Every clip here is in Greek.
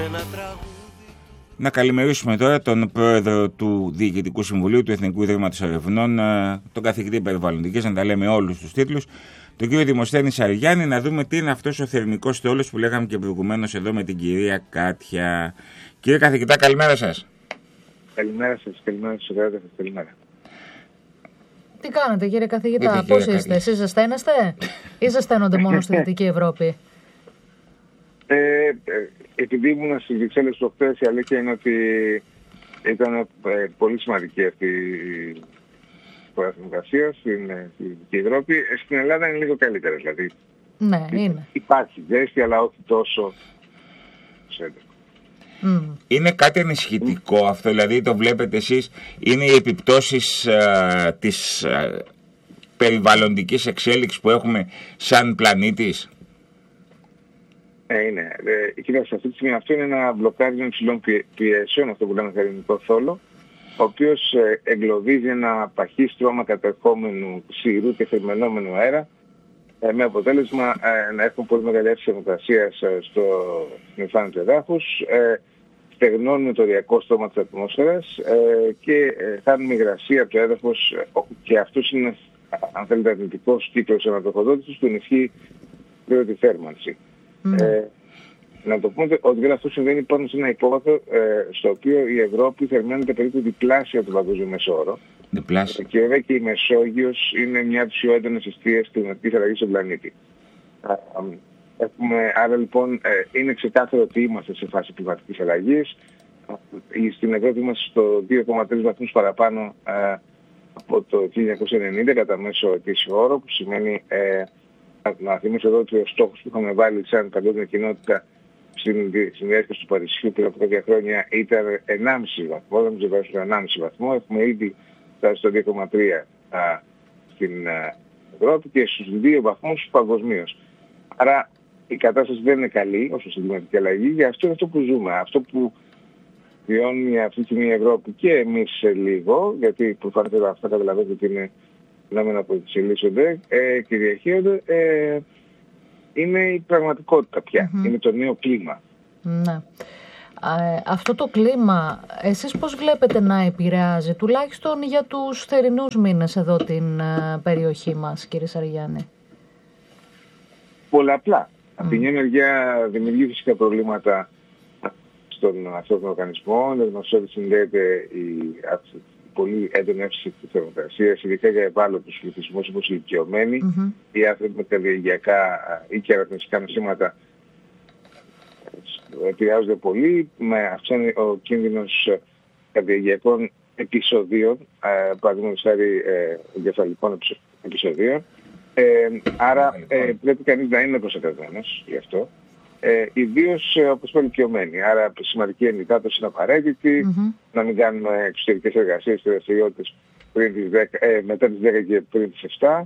Να καλημερίσουμε τώρα τον πρόεδρο του Διοικητικού Συμβουλίου του Εθνικού Ιδρύματος Ερευνών, τον καθηγητή περιβαλλοντικής, να τα λέμε όλους τους τίτλους, τον κύριο Δημοσθένη Σαριάννη, να δούμε τι είναι αυτός ο θερμικός στόλος που λέγαμε και προηγουμένως εδώ με την κυρία Κάτια. Κύριε καθηγητά, καλημέρα σας. Καλημέρα σας, καλημέρα. Τι κάνετε κύριε καθηγητά, πώς είστε, εσείς ζεσταίνεστε ή ζεσταίνονται μόνο στη Δυτική Ευρώπη? Επειδή ήμουν στις Βρυξέλλες προχθές, η αλήθεια είναι ότι ήταν πολύ σημαντική αυτή η προεργασία στην Δυτική Ευρώπη. Στην Ελλάδα είναι λίγο καλύτερα, δηλαδή. Ναι, είναι. Υπάρχει ζέστη, αλλά όχι τόσο. Είναι κάτι ανησυχητικό αυτό, δηλαδή το βλέπετε εσείς, είναι οι επιπτώσεις της περιβαλλοντικής εξέλιξης που έχουμε σαν πλανήτης. Είναι. Κοιτάξτε, αυτή τη στιγμή αυτό είναι ένα μπλοκάρισμα υψηλών πιέσεων, αυτό που λέμε θερμικό θόλο, ο οποίος εγκλωβίζει ένα παχύ στρώμα κατερχόμενου ξηρού και θερμαινόμενου αέρα, με αποτέλεσμα να έχουν πολύ μεγάλη αύξηση θερμοκρασίας στην εμφάνιση του εδάφους, στεγνώνουν το οριακό στρώμα της ατμόσφαιρας και χάνουν υγρασία από το έδαφος, και αυτός είναι, αν θέλετε, αρνητικός κύκλος ανατροφοδότησης που ενισχύει τη θέρμανση. Να το πούμε ότι αυτό συμβαίνει πάνω σε ένα υπόβαθρο στο οποίο η Ευρώπη θερμαίνεται περίπου διπλάσια του παγκόσμιου μεσόωρο. Και βέβαια και η Μεσόγειος είναι μια από τις πιο έντονες αιστείες κλιματικής αλλαγής στον πλανήτη. Άρα λοιπόν είναι ξεκάθαρο ότι είμαστε σε φάση κλιματικής αλλαγής. Στην Ευρώπη είμαστε στο 2,3 βαθμούς παραπάνω από το 1990 κατά μέσο ετήσιο όρο, που σημαίνει, να θυμίσω εδώ ότι ο στόχος που είχαμε βάλει σαν παγκόσμια κοινότητα στην διάσκεψη του Παρισιού πριν από κάποια χρόνια ήταν 1,5 βαθμό, δεν ξέρω στο 1,5 βαθμό. Έχουμε ήδη φτάσει στο 2,3 στην Ευρώπη και στους 2 βαθμούς παγκοσμίως. Άρα η κατάσταση δεν είναι καλή όσο στην κλιματική αλλαγή, για αυτό είναι αυτό που ζούμε. Αυτό που βιώνει αυτή τη στιγμή η Ευρώπη και εμείς σε λίγο, γιατί προφανώς αυτά καταλαβαίνετε ότι είναι φαινόμενα που εξελίσσονται και διαχείρονται, είναι η πραγματικότητα πια. Είναι το νέο κλίμα. Ναι. Αυτό το κλίμα, εσείς πώς βλέπετε να επηρεάζει, τουλάχιστον για τους θερινούς μήνες εδώ την περιοχή μας, κύριε Σαριάννη? Πολλαπλά. Από την μια μεριά δημιουργεί φυσικά προβλήματα στον ανθρώπινο οργανισμό. Είναι γνωστό ότι συνδέεται η πολύ έντονη αύξηση της θερμοκρασίας, ειδικά για ευάλωτους πληθυσμούς όπως οι ηλικιωμένοι, οι άνθρωποι με καρδιαγγειακά ή και αναπνευστικά νοσήματα επηρεάζονται πολύ, με αυξάνει ο κίνδυνος καρδιαγγειακών επεισοδίων, παραδείγματος χάρη εγκεφαλικών επεισοδίων. Άρα πρέπει κανείς να είναι προστατευμένος γι' αυτό. Ιδίως όπως είπα ηλικιωμένοι. Άρα σημαντική ενυδάτωση είναι απαραίτητη, να μην κάνουμε εξωτερικές εργασίες και δραστηριότητες μετά τις 10 και πριν τις 7.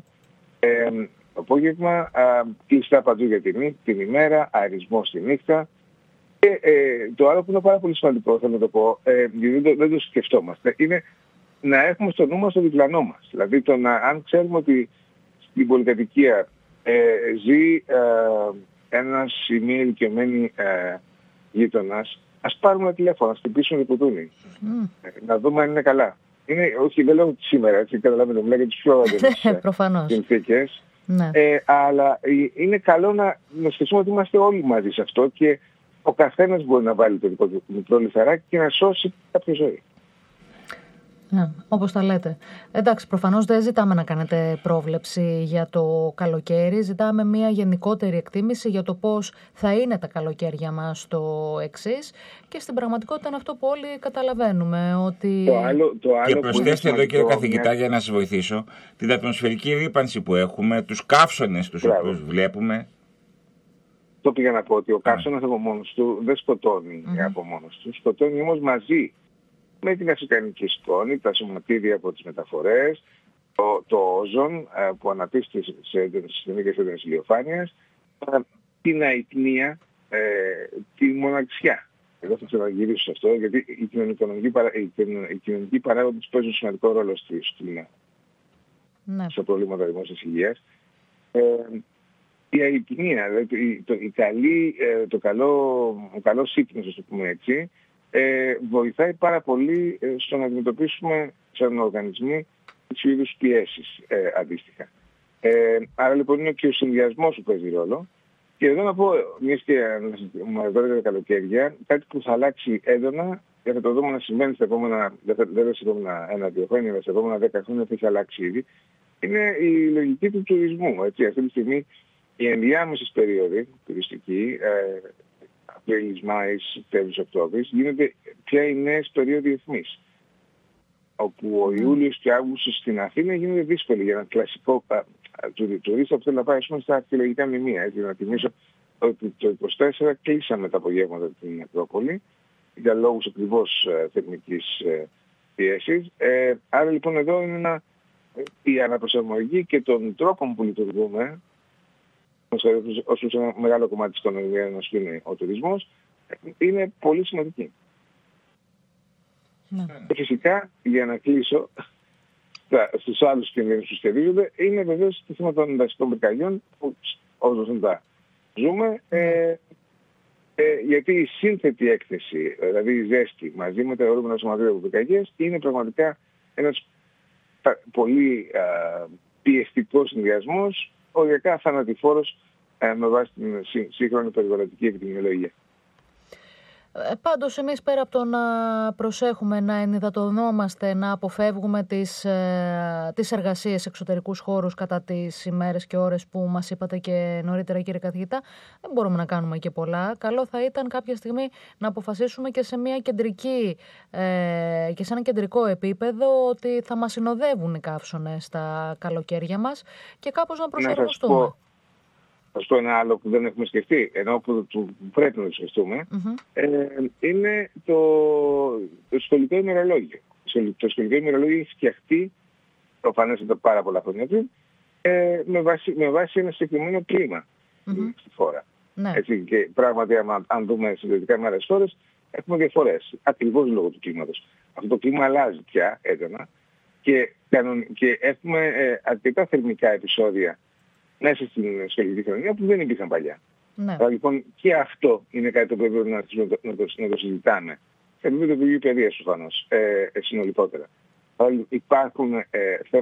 Απόγευμα, κλειστά παντού για την ημέρα, αερισμός τη νύχτα. Και το άλλο που είναι πάρα πολύ σημαντικό, θέλω να το πω, γιατί δεν το σκεφτόμαστε, είναι να έχουμε στο νου μας το διπλανό μας. Δηλαδή αν ξέρουμε ότι στην πολυκατοικία ζει ένας ή μία ηλικιωμένη γείτονας, ας πάρουμε τηλέφωνο, ας χτυπήσουμε το κουτούνι, να δούμε αν είναι καλά. Όχι, δεν λέω σήμερα, έτσι καταλαβαίνετε, μιλάω για τις πιο έντονες συνθήκες, αλλά είναι καλό να σκεφτούμε ότι είμαστε όλοι μαζί σε αυτό και ο καθένας μπορεί να βάλει το δικό του μικρό λιθαράκι και να σώσει κάποια ζωή. Ναι, όπως τα λέτε. Εντάξει, προφανώς δεν ζητάμε να κάνετε πρόβλεψη για το καλοκαίρι. Ζητάμε μια γενικότερη εκτίμηση για το πώς θα είναι τα καλοκαίρια μας το εξής. Και στην πραγματικότητα είναι αυτό που όλοι καταλαβαίνουμε. Ότι... Το άλλο και προσθέστε εδώ, κύριε καθηγητά, για να σας βοηθήσω, την ατμοσφαιρική ρύπανση που έχουμε, τους καύσονες τους οποίους βλέπουμε. Το πήγα να πω ότι ο καύσωνας από μόνος του δεν σκοτώνει από μόνος του. Σκοτώνει όμως μαζί με την αφρικανική σκόνη, τα σωματίδια από τις μεταφορές, το όζον που αναπτύσσεται σε συνθήκες έντονης ηλιοφάνειας, την αϊπνία, τη μοναξιά. Εδώ θα ξαναγυρίσω σε αυτό, γιατί οι κοινωνικοί παράγοντες παίζουν σημαντικό ρόλο στα προβλήματα δημόσιας υγείας. η αϊπνία, δηλαδή ο καλός ύπνος, ας το πούμε έτσι, βοηθάει πάρα πολύ στο να αντιμετωπίσουμε σαν οργανισμοί τέτοιου είδους πιέσεις αντίστοιχα. Άρα λοιπόν είναι και ο συνδυασμός που παίζει ρόλο. Και εδώ να πω, μιας και μας δείτε τα καλοκαίρια, κάτι που θα αλλάξει έντονα και θα το δούμε να συμβαίνει στα επόμενα, δεν στα επόμενα 1-2 χρόνια, αλλά στα επόμενα 10 χρόνια θα έχει αλλάξει ήδη, είναι η λογική του τουρισμού. Έτσι, αυτή τη στιγμή οι ενδιάμεσες περίοδοι τουριστικοί, Απρίλης, Μάης, Σεπτέμβρης, Οκτώβρης, γίνονται πια οι νέες περίοδοι αιχμής. Όπου ο Ιούλιος και Αύγουστος στην Αθήνα γίνονται δύσκολοι για έναν κλασικό τουρίστα που θέλει να πάει στα αρχαιολογικά μνημεία. Έτσι, να θυμίσω ότι το 24 κλείσαμε τα απογεύματα την Ακρόπολη για λόγους ακριβώς θερμικής πίεσης. Άρα λοιπόν εδώ είναι η αναπροσαρμογή και των τρόπων που λειτουργούμε, όσο ένα μεγάλο κομμάτι της οικονομίας είναι ο τουρισμός, είναι πολύ σημαντική. Ναι. Και φυσικά, για να κλείσω, στους άλλους κινδύνους που σχεδίζονται, είναι βεβαίως το θέμα των δασικών πυρκαγιών, που όσο δεν τα ζούμε, γιατί η σύνθετη έκθεση, δηλαδή η ζέστη, μαζί με τα αιωρούμενα σωματεία από πυρκαγιές, είναι πραγματικά ένας πολύ πιεστικός συνδυασμός, οριακά θανατηφόρος με βάση την σύγχρονη περιβαλλοντική επιδημιολογία. Πάντως εμείς πέρα από το να προσέχουμε, να ενυδατωνόμαστε, να αποφεύγουμε τις εργασίες σε εξωτερικούς χώρους κατά τις ημέρες και ώρες που μας είπατε και νωρίτερα, κύριε καθηγητά, δεν μπορούμε να κάνουμε και πολλά. Καλό θα ήταν κάποια στιγμή να αποφασίσουμε και σε μια κεντρική και σε ένα κεντρικό επίπεδο ότι θα μας συνοδεύουν οι καύσωνες στα καλοκαίρια μας και κάπως να προσαρμοστούμε. Θα σας πω ένα άλλο που δεν έχουμε σκεφτεί, ενώ που πρέπει να το σκεφτούμε, είναι το σχολικό ημερολόγιο. Το σχολικό ημερολόγιο έχει φτιαχτεί, προφανώς εδώ πάρα πολλά χρόνια πριν, με βάση ένα συγκεκριμένο κλίμα στη χώρα. Έτσι, και πράγματι, αν δούμε συνδετικά με άλλες χώρες, έχουμε διαφορές, ακριβώς λόγω του κλίματος. Αυτό το κλίμα αλλάζει πια έντονα και έχουμε αρκετά θερμικά επεισόδια μέσα στην σχολική χρονιά που δεν υπήρχαν παλιά. Ναι. Άρα λοιπόν και αυτό είναι κάτι το οποίο πρέπει να το συζητάμε. Σε επίπεδο του παιδείας προφανώς, συνολικότερα. Υπάρχουν θέματα